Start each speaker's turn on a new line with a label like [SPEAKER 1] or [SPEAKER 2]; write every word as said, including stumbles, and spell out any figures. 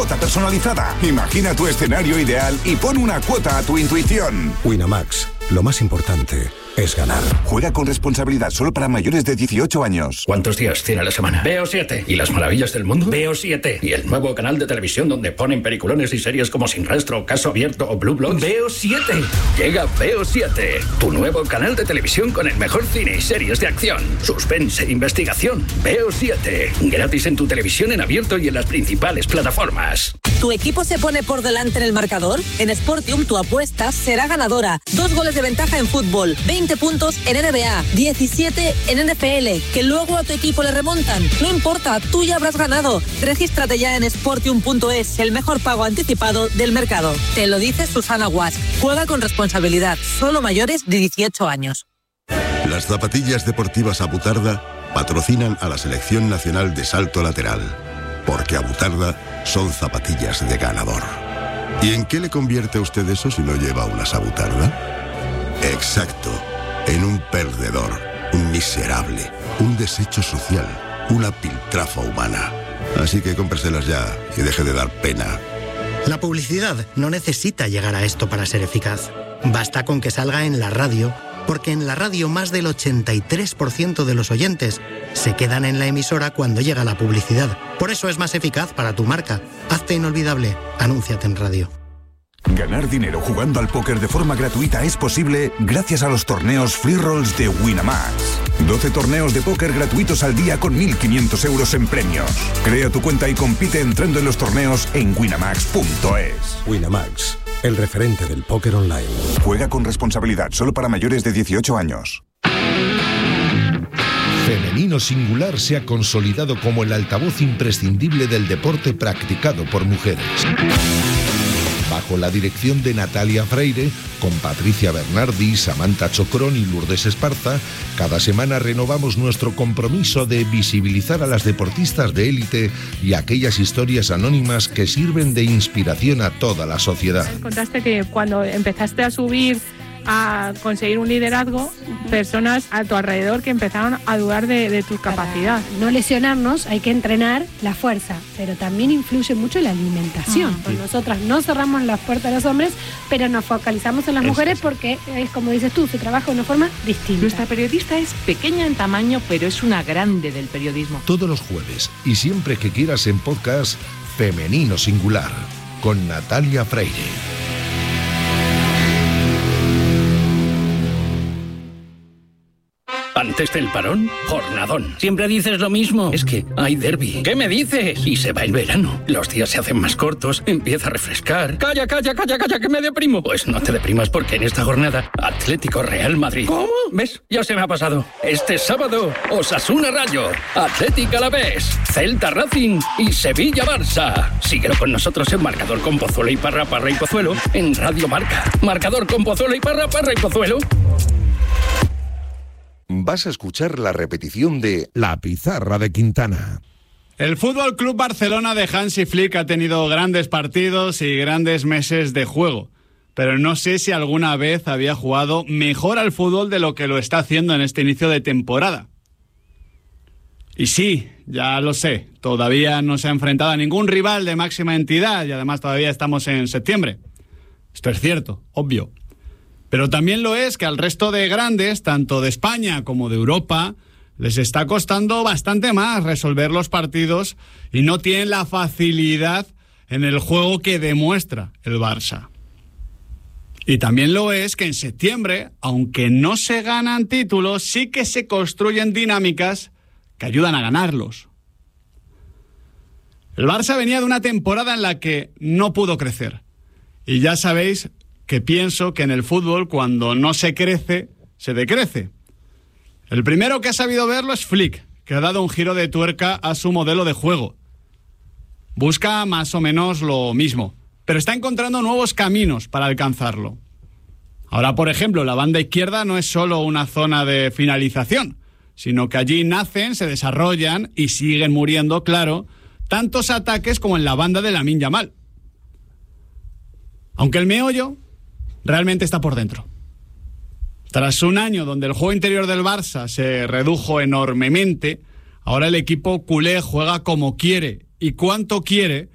[SPEAKER 1] cuota personalizada. Imagina tu escenario ideal y pon una cuota a tu intuición.
[SPEAKER 2] Winamax, lo más importante es ganar.
[SPEAKER 1] Juega con responsabilidad, solo para mayores de dieciocho años.
[SPEAKER 3] ¿Cuántos días tiene la semana? Veo siete. ¿Y las maravillas del mundo? Veo siete. ¿Y el nuevo canal de televisión donde ponen peliculones y series como Sin Rastro, Caso Abierto o Blue Bloods? Veo siete. Llega Veo siete, tu nuevo canal de televisión con el mejor cine y series de acción, suspense, investigación. Veo siete. Gratis en tu televisión en abierto y en las principales plataformas.
[SPEAKER 4] ¿Tu equipo se pone por delante en el marcador? En Sportium tu apuesta será ganadora. Dos goles de ventaja en fútbol, veinte puntos en N B A, diecisiete en N F L, que luego a tu equipo le remontan. No importa, tú ya habrás ganado. Regístrate ya en sportium punto es, el mejor pago anticipado del mercado. Te lo dice Susana Guas. Juega con responsabilidad, solo mayores de dieciocho años.
[SPEAKER 5] Las zapatillas deportivas Abutarda patrocinan a la Selección Nacional de Salto Lateral, porque Abutarda son zapatillas de ganador. ¿Y en qué le convierte a usted eso si no lleva una Abutarda? Exacto, en un perdedor, un miserable, un desecho social, una piltrafa humana. Así que cómpreselas ya y deje de dar pena.
[SPEAKER 6] La publicidad no necesita llegar a esto para ser eficaz. Basta con que salga en la radio, porque en la radio más del ochenta y tres por ciento de los oyentes se quedan en la emisora cuando llega la publicidad. Por eso es más eficaz para tu marca. Hazte inolvidable. Anúnciate en radio.
[SPEAKER 1] Ganar dinero jugando al póker de forma gratuita es posible gracias a los torneos Free Rolls de Winamax. doce torneos de póker gratuitos al día con mil quinientos euros en premios. Crea tu cuenta y compite entrando en los torneos en winamax punto es.
[SPEAKER 2] Winamax, el referente del póker online.
[SPEAKER 1] Juega con responsabilidad, solo para mayores de dieciocho años.
[SPEAKER 7] Femenino Singular se ha consolidado como el altavoz imprescindible del deporte practicado por mujeres. Bajo la dirección de Natalia Freire, con Patricia Bernardi, Samantha Chocrón y Lourdes Esparza, cada semana renovamos nuestro compromiso de visibilizar a las deportistas de élite y aquellas historias anónimas que sirven de inspiración a toda la sociedad.
[SPEAKER 8] Contaste que cuando empezaste a subir, a conseguir un liderazgo, personas a tu alrededor que empezaron a dudar de, de tu capacidad.
[SPEAKER 9] Para no lesionarnos hay que entrenar la fuerza, pero también influye mucho la alimentación. Ah, sí. Nosotras no cerramos las puertas a los hombres, pero nos focalizamos en las Eso mujeres es. porque es como dices tú, se trabaja de una forma distinta.
[SPEAKER 10] Nuestra periodista es pequeña en tamaño, pero es una grande del periodismo.
[SPEAKER 7] Todos los jueves y siempre que quieras en podcast, Femenino Singular, con Natalia Freire.
[SPEAKER 3] Antes del parón, jornadón. Siempre dices lo mismo. Es que hay derbi. ¿Qué me dices? Y se va el verano. Los días se hacen más cortos, empieza a refrescar. Calla, calla, calla, calla, que me deprimo. Pues no te deprimas porque en esta jornada, Atlético Real Madrid. ¿Cómo? ¿Ves? Ya se me ha pasado. Este sábado, Osasuna Rayo, Atlético Alavés, Celta Racing y Sevilla Barça. Síguelo con nosotros en Marcador con Pozuelo y Parra, Parra y Pozuelo en Radio Marca. Marcador con Pozuelo y Parra, Parra y Pozuelo.
[SPEAKER 7] Vas a escuchar la repetición de La Pizarra de Quintana.
[SPEAKER 11] El Fútbol Club Barcelona de Hansi Flick ha tenido grandes partidos y grandes meses de juego, pero no sé si alguna vez había jugado mejor al fútbol de lo que lo está haciendo en este inicio de temporada. Y sí, ya lo sé, todavía no se ha enfrentado a ningún rival de máxima entidad y además todavía estamos en septiembre. Esto es cierto, obvio. Pero también lo es que al resto de grandes, tanto de España como de Europa, les está costando bastante más resolver los partidos y no tienen la facilidad en el juego que demuestra el Barça. Y también lo es que en septiembre, aunque no se ganan títulos, sí que se construyen dinámicas que ayudan a ganarlos. El Barça venía de una temporada en la que no pudo crecer. Y ya sabéis que pienso que en el fútbol, cuando no se crece, se decrece. El primero que ha sabido verlo es Flick, que ha dado un giro de tuerca a su modelo de juego. Busca más o menos lo mismo, pero está encontrando nuevos caminos para alcanzarlo. Ahora, por ejemplo, la banda izquierda no es solo una zona de finalización, sino que allí nacen, se desarrollan y siguen muriendo, claro, tantos ataques como en la banda de Lamine Yamal. Aunque el meollo realmente está por dentro. Tras un año donde el juego interior del Barça se redujo enormemente, ahora el equipo culé juega como quiere y cuanto quiere